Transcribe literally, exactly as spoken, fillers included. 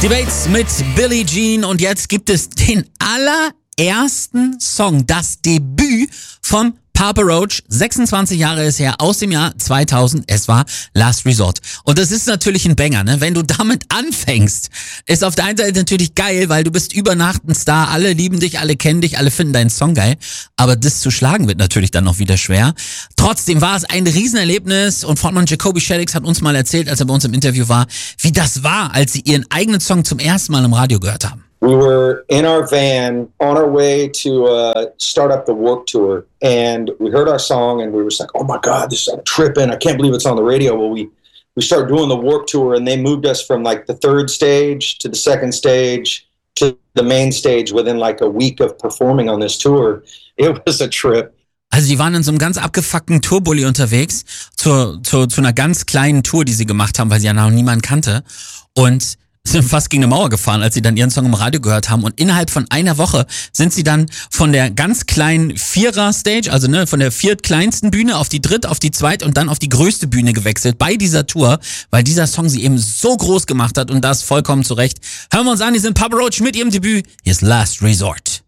Die Bates mit Billie Jean und jetzt gibt es den allerersten Song, das Debüt von Papa Roach, sechsundzwanzig Jahre ist her, aus dem Jahr zweitausend, es war Last Resort. Und das ist natürlich ein Banger, ne? Wenn du damit anfängst, ist auf der einen Seite natürlich geil, weil du bist über Nacht ein Star, alle lieben dich, alle kennen dich, alle finden deinen Song geil, aber das zu schlagen wird natürlich dann noch wieder schwer. Trotzdem war es ein Riesenerlebnis und Frontmann Jacoby Shaddix hat uns mal erzählt, als er bei uns im Interview war, wie das war, als sie ihren eigenen Song zum ersten Mal im Radio gehört haben. We were in our van on our way to uh, start up the Warped Tour, and we heard our song, and we were just like, "Oh my God, this is like tripping! I can't believe it's on the radio." Well, we we started doing the Warped Tour, and they moved us from like the third stage to the second stage to the main stage within like a week of performing on this tour. It was a trip. Also die waren in so einem ganz abgefuckten Tourbully unterwegs zu, zu, zu einer ganz kleinen Tour, die sie gemacht haben, weil sie ja noch niemanden kannte, und sind fast gegen eine Mauer gefahren, als sie dann ihren Song im Radio gehört haben, und innerhalb von einer Woche sind sie dann von der ganz kleinen Vierer-Stage, also ne, von der viertkleinsten Bühne auf die dritt, auf die zweit und dann auf die größte Bühne gewechselt bei dieser Tour, weil dieser Song sie eben so groß gemacht hat, und das vollkommen zu Recht. Hören wir uns an, die sind Papa Roach mit ihrem Debüt. Hier ist Last Resort.